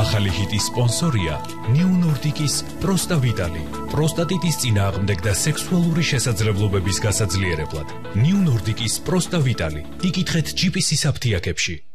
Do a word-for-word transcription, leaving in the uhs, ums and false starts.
ახალი ჰიტის სპონსორია New Nordic-ის Prosta Vitali. პროსტატიტის წინააღმდეგ და სექსუალური შესაძლებლობების გასაძლიერებლად. New Nordic-ის Prosta Vitali. იკითხეთ ჯი პი სის აფთიაქებში.